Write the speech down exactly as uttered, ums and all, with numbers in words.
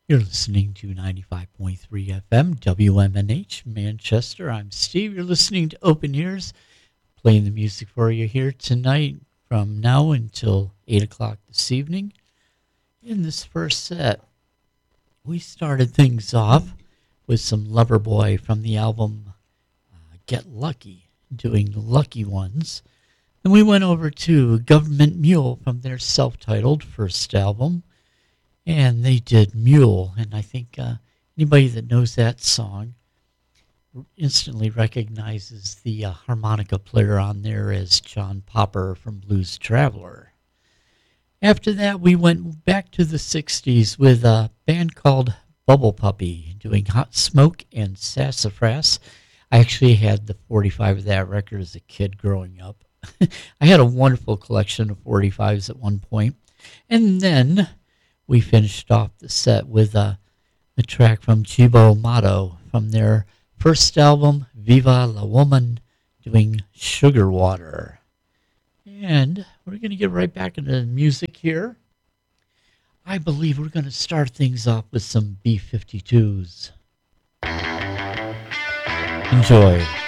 You're listening to ninety-five point three F M, W M N H, Manchester. I'm Steve. You're listening to Open Ears, playing the music for you here tonight from now until eight o'clock this evening. In this first set, we started things off with some Loverboy from the album uh, Get Lucky, doing Lucky Ones. Then we went over to Government Mule from their self-titled first album. And they did Mule, and I think uh, anybody that knows that song instantly recognizes the uh, harmonica player on there as John Popper from Blues Traveler. After that, we went back to the sixties with a band called Bubble Puppy doing Hot Smoke and Sassafras. I actually had the forty-five of that record as a kid growing up. I had a wonderful collection of forty-fives at one point. And then we finished off the set with a, a track from Cibo Matto from their first album, Viva la Woman, doing Sugar Water. And we're going to get right back into the music here. I believe we're going to start things off with some B fifty-twos. Enjoy.